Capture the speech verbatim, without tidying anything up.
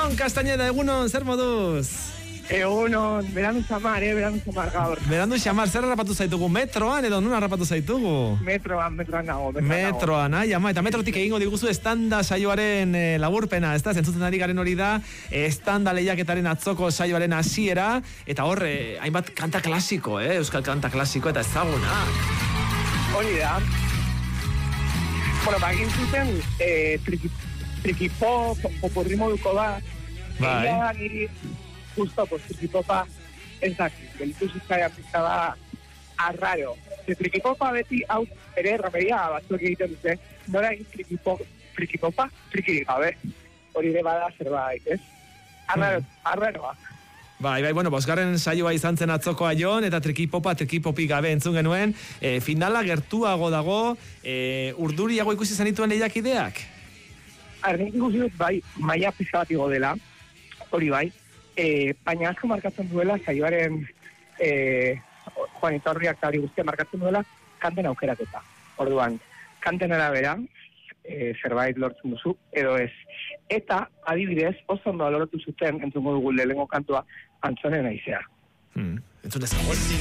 Jon Castañeda, egunon, zer moduz? Egunon, berandu xamar, eh, berandu xamar gaur. Berandu xamar, zer harrapatu zaitugu? Metroan edo nun harrapatu zaitugu? Metroan, metroan nago, metroan nago. Metroan, ai, ama, eta metrotik egingo diguzu estanda saioaren e, laburpena, ez da, zentzuten ari garen hori da, estanda lehiaketaren atzoko saioaren hasiera, eta hor, e, hainbat kanta klasiko, eh, euskal kanta klasiko, eta ezaguna. Hori da. Bueno, bagin zuten, eh, triki, trikipop, popurrimo duko da, bai. Egia da niri, justo, pues, trikipopa, ez dakit, gelitu zizkaia pizka da, arraro. De trikipopa beti, hau, ere, raperia batzuek egiten dute, nora egin trikipop, trikipopa, trikirik gabe, hori ere bada zerbait, ez? Arraro, mm. arraroa. Bai, bai, bueno, bosgarren saioa izan zen atzokoa Jon, eta trikipopa, trikipopi gabe entzun genuen. E, finala gertuago dago, e, urduriago ikusi zanituen lehiakideak? Arrenik ikusi dut, bai, maia pizka bat igo dela, hori bai, e, baina asko markatzen duela, saioaren e, Juan Iturriak eta hori guztia markatzen duela, kanten aukeraketa. Orduan, kanten arabera, e, zerbait lortzen duzu, edo ez. Eta, adibidez, oso ondo lortu zuten, entzungo dugu lehengo kantua, Antzonen Aizea. Hmm, entzun dezagun.